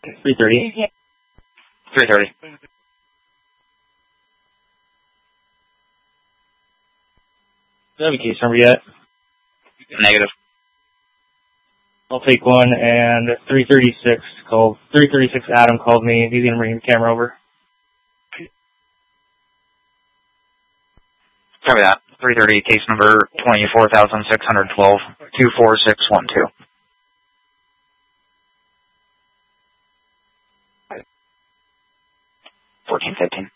330. 330. Do you have a case number yet? Negative. I'll take one, and 336 Adam called me. He's going to bring the camera over. Copy that. 330, case number 24,612, 24612. 1415.